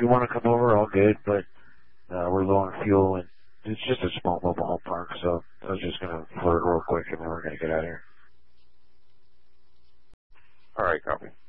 you want to come over, all good, but we're low on fuel, and it's just a small mobile home park, so I was just going to flirt real quick, and then we're going to get out of here. All right, copy.